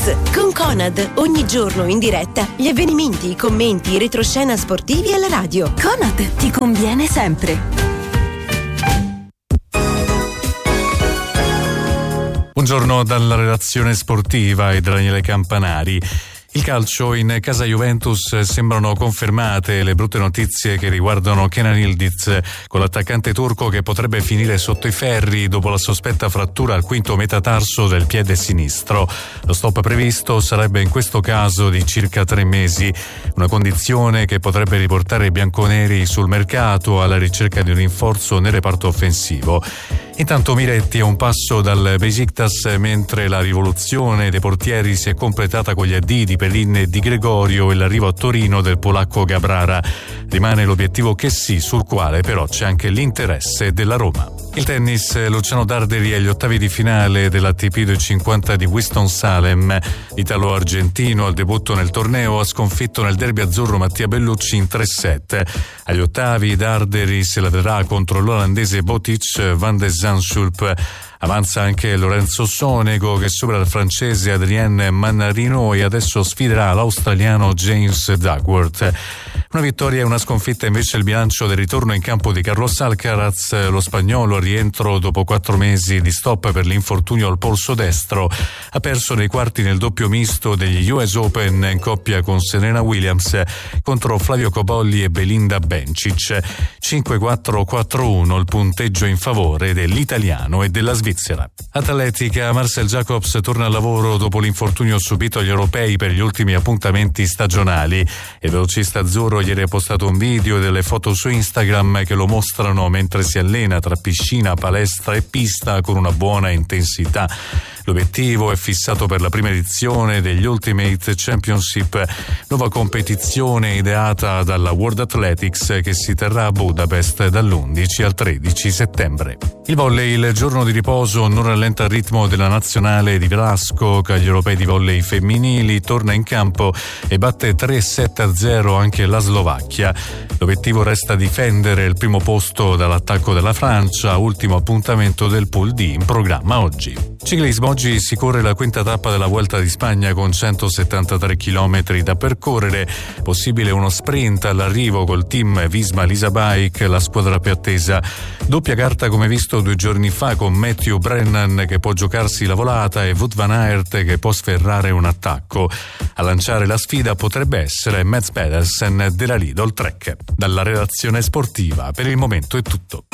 Sportmax con Conad, ogni giorno in diretta gli avvenimenti, i commenti, i retroscena sportivi alla radio. Conad ti conviene sempre. Buongiorno dalla redazione sportiva e da Daniele Campanari. Il calcio in casa Juventus, sembrano confermate le brutte notizie che riguardano Kenan Yildiz, con l'attaccante turco che potrebbe finire sotto i ferri dopo la sospetta frattura al quinto metatarso del piede sinistro. Lo stop previsto sarebbe in questo caso di circa 3 mesi, una condizione che potrebbe riportare i bianconeri sul mercato alla ricerca di un rinforzo nel reparto offensivo. Intanto Miretti è un passo dal Besiktas, mentre la rivoluzione dei portieri si è completata con gli addii di Pelin e Di Gregorio e l'arrivo a Torino del polacco Gabrara. Rimane l'obiettivo Chessy, sul quale però c'è anche l'interesse della Roma. Il tennis, Luciano Darderi agli ottavi di finale dell'ATP 250 di Winston-Salem. Italo-argentino al debutto nel torneo ha sconfitto nel derby azzurro Mattia Bellucci in 3 set. Agli ottavi Darderi se la vedrà contro l'olandese Botic van de Zandschulp. Avanza anche Lorenzo Sonego che supera il francese Adrien Mannarino e adesso sfiderà l'australiano James Duckworth. Una vittoria e una sconfitta invece il bilancio del ritorno in campo di Carlos Alcaraz. Lo spagnolo, rientro dopo 4 mesi di stop per l'infortunio al polso destro, ha perso nei quarti nel doppio misto degli US Open in coppia con Serena Williams contro Flavio Cobolli e Belinda Bencic. 5-4-4-1 il punteggio in favore dell'italiano e della Svizzera. Atletica, Marcel Jacobs torna al lavoro dopo l'infortunio subito agli europei per gli ultimi appuntamenti stagionali. Il velocista azzurro ieri ha postato un video e delle foto su Instagram che lo mostrano mentre si allena tra piscina, palestra e pista con una buona intensità. L'obiettivo è fissato per la prima edizione degli Ultimate Championship, nuova competizione ideata dalla World Athletics che si terrà a Budapest dall'11 al 13 settembre. Il volley, il giorno di riposo, non rallenta il ritmo della nazionale di Velasco che agli europei di volley femminili torna in campo e batte 3-7-0 anche la Slovacchia. L'obiettivo resta difendere il primo posto dall'attacco della Francia, ultimo appuntamento del Pool D in programma oggi. Ciclismo, oggi si corre la quinta tappa della Vuelta di Spagna con 173 chilometri da percorrere, possibile uno sprint all'arrivo col team Visma Lisa Bike, la squadra più attesa. Doppia carta come visto 2 giorni fa con Matthew Brennan che può giocarsi la volata e Wout van Aert che può sferrare un attacco. A lanciare la sfida potrebbe essere Mads Pedersen della Lidl Trek. Dalla redazione sportiva per il momento è tutto.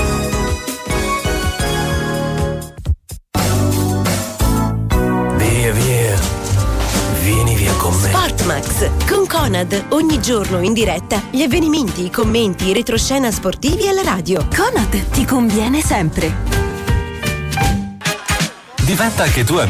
Vieni via con me. Sportmax con Conad, ogni giorno in diretta gli avvenimenti, i commenti, i retroscena sportivi alla radio. Conad ti conviene sempre. Diventa anche tu amico